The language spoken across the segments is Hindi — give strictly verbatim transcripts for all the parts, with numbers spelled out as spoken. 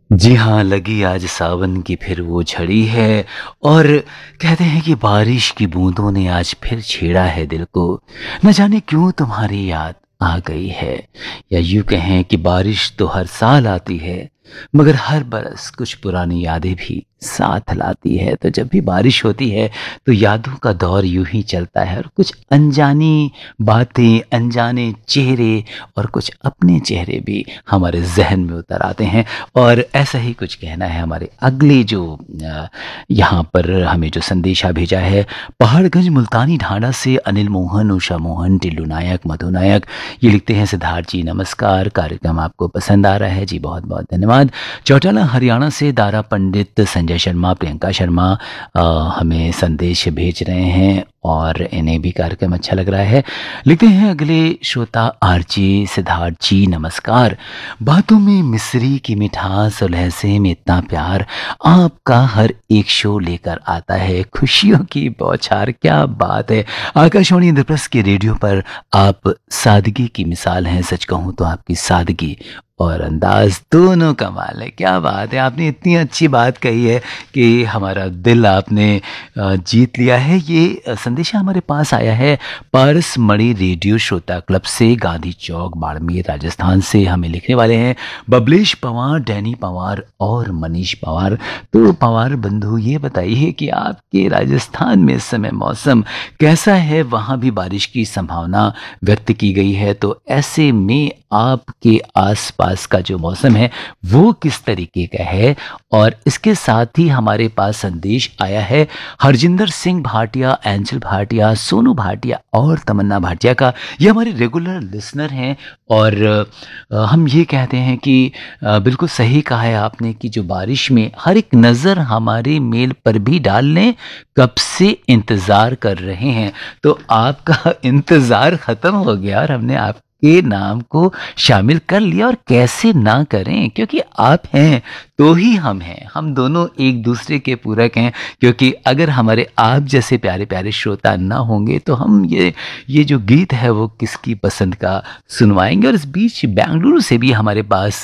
जी हाँ, लगी आज सावन की फिर वो झड़ी है और कहते हैं कि बारिश की बूंदों ने आज फिर छेड़ा है दिल को। न जाने क्यों तुम्हारी याद आ गई है, या यूँ कहें कि बारिश तो हर साल आती है, मगर हर बरस कुछ पुरानी यादें भी साथ लाती है। तो जब भी बारिश होती है तो यादों का दौर यूं ही चलता है और कुछ अनजानी बातें, अनजाने चेहरे और कुछ अपने चेहरे भी हमारे जहन में उतर आते हैं। और ऐसा ही कुछ कहना है हमारे अगले जो अ, यहाँ पर हमें जो संदेशा भेजा है, पहाड़गंज मुल्तानी ढांढा से अनिल मोहन, उषा मोहन, टिल्लू नायक, मधु नायक। ये लिखते हैं, सिद्धार्थ जी नमस्कार, कार्यक्रम आपको पसंद आ रहा है जी, बहुत बहुत धन्यवाद। चौटाला हरियाणा से दारा पंडित, संजय शर्मा, प्रियंका शर्मा अ, हमें संदेश भेज रहे हैं और इन्हें भी कार्यक्रम अच्छा लग रहा है। लिखते हैं अगले श्रोता आरजे सिद्धार्थ जी नमस्कार। बातों में मिस्री की मिठास और लहजे में इतना प्यार, आपका हर एक शो लेकर आता है खुशियों की बौछार। क्या बात है! आकाशवाणी इंद्रप्रस्थ के रेडियो पर आप सादगी की मिसाल हैं। सच कहूँ तो आपकी सादगी और अंदाज दोनों कमाल है। क्या बात है! आपने इतनी अच्छी बात कही है कि हमारा दिल आपने अ, जीत लिया है। ये अ, संदेशा हमारे पास आया है पारस मणि रेडियो श्रोता क्लब से, गांधी चौक, बाड़मेर, राजस्थान से। हमें लिखने वाले हैं बबलेश पवार, डैनी पवार और मनीष पवार। तो पवार बंधु, ये बताइए कि आपके राजस्थान में इस समय मौसम कैसा है? वहाँ भी बारिश की संभावना व्यक्त की गई है, तो ऐसे में आपके आसपास का जो मौसम है वो किस तरीके का है? और इसके साथ ही हमारे पास संदेश आया है हरजिंदर सिंह भाटिया, एंजल भाटिया, सोनू भाटिया और तमन्ना भाटिया का। ये हमारे रेगुलर लिसनर हैं और अ, हम ये कहते हैं कि अ, बिल्कुल सही कहा है आपने कि जो बारिश में हर एक नज़र हमारे मेल पर भी डाल लें, कब से इंतज़ार कर रहे हैं। तो आपका इंतज़ार ख़त्म हो गया और हमने आपके नाम को शामिल कर लिया, और कैसे ना करें, क्योंकि आप हैं तो ही हम हैं। हम दोनों एक दूसरे के पूरक हैं, क्योंकि अगर हमारे आप जैसे प्यारे प्यारे श्रोता ना होंगे तो हम ये ये जो गीत है वो किसकी पसंद का सुनवाएंगे। और इस बीच बेंगलुरु से भी हमारे पास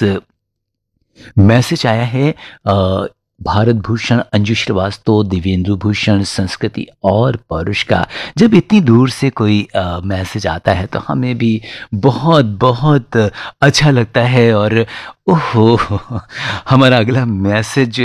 मैसेज आया है अ, भारत भूषण, अंजू श्रीवास्तव, दिव्येंदु भूषण, संस्कृति और पौरुष का। जब इतनी दूर से कोई अ, मैसेज आता है तो हमें भी बहुत बहुत अच्छा लगता है। और ओहो, हमारा अगला मैसेज